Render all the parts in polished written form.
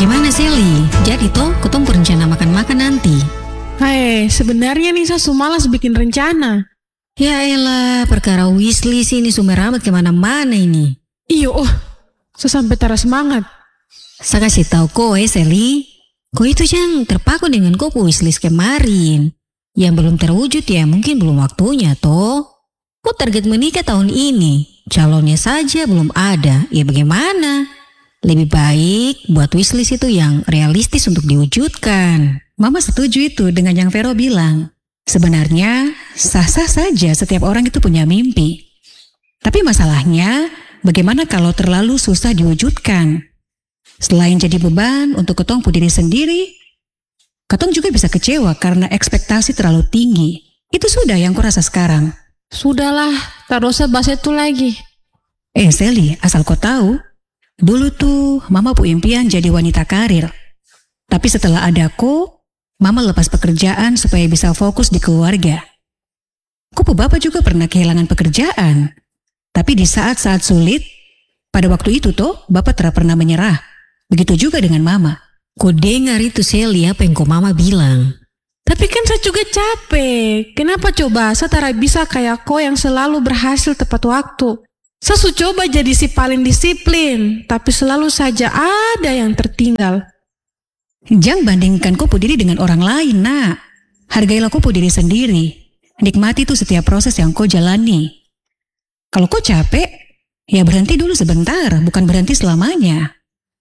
Bagaimana Sally? Jadi toh, ketemu berencana makan-makan nanti. Hai, sebenarnya nih saya malas bikin rencana. Ya elah, perkara wishlist ini sumber amat kemana-mana ini. Iyo, saya sampai tara semangat. Saya kasih tahu kau Sally. Kau itu yang terpaku dengan kau wishlist kemarin. Yang belum terwujud ya mungkin belum waktunya toh. Kau target menikah tahun ini. Calonnya saja belum ada. Ya bagaimana? Lebih baik buat wishlist itu yang realistis untuk diwujudkan. Mama setuju itu dengan yang Vero bilang. Sebenarnya sah-sah saja setiap orang itu punya mimpi. Tapi masalahnya bagaimana kalau terlalu susah diwujudkan? Selain jadi beban untuk ketong diri sendiri, ketong juga bisa kecewa karena ekspektasi terlalu tinggi. Itu sudah yang kurasa sekarang. Sudahlah, tak usah bahas itu lagi. Sally, asal kau tahu, dulu tuh Mama punya impian jadi wanita karir. Tapi setelah ada kau, Mama lepas pekerjaan supaya bisa fokus di keluarga. Kau bapak juga pernah kehilangan pekerjaan. Tapi di saat-saat sulit, pada waktu itu tuh bapak tidak pernah menyerah. Begitu juga dengan Mama. Kau dengar itu Sally apa yang kau Mama bilang. Tapi kan saya juga capek. Kenapa coba saya tak bisa kayak kau yang selalu berhasil tepat waktu. Saya coba jadi si paling disiplin, tapi selalu saja ada yang tertinggal. Jangan bandingkan kau diri dengan orang lain, nak. Hargailah kau diri sendiri. Nikmati tuh setiap proses yang kau jalani. Kalau kau capek, ya berhenti dulu sebentar, bukan berhenti selamanya.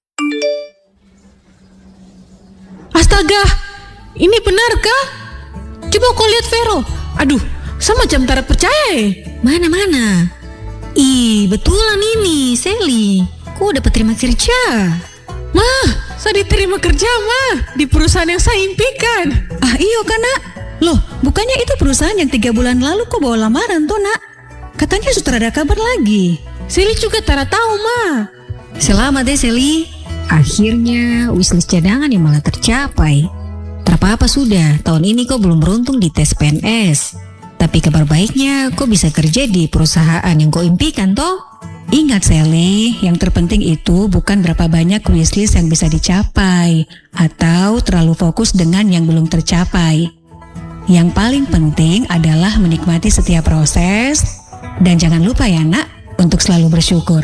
Astaga, ini benarkah? Coba kau lihat Vero. Aduh, saya macam tak percaya. Mana? Ih, betulan ini, Sally. Kau dapat terima kerja. Mah, saya diterima kerja, Mah. Di perusahaan yang saya impikan. Iyo kan, nak. Loh, bukannya itu perusahaan yang 3 bulan lalu kau bawa lamaran tuh, nak. Katanya sudah ada kabar lagi. Sally juga tak tahu, Mah. Selamat deh, Sally. Akhirnya wishlist cadangan yang malah tercapai. Terapa-apa sudah, tahun ini kau belum beruntung di tes PNS. Tapi kabar baiknya kau bisa kerja di perusahaan yang kau impikan toh. Ingat Sally, yang terpenting itu bukan berapa banyak wishlist yang bisa dicapai atau terlalu fokus dengan yang belum tercapai. Yang paling penting adalah menikmati setiap proses dan jangan lupa ya nak untuk selalu bersyukur.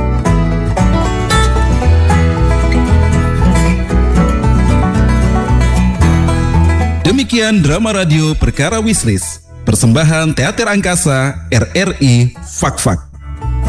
Demikian drama radio Perkara Wishlist, persembahan Teater Angkasa RRI Fak-Fak.